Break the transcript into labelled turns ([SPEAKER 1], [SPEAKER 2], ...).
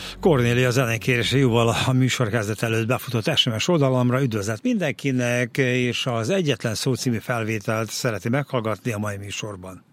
[SPEAKER 1] Kornélia zenekérése jóval a műsor kezdet előtt befutott SMS oldalamra, üdvözlet mindenkinek, és az Egyetlen Szó című felvételt szereti meghallgatni a mai műsorban.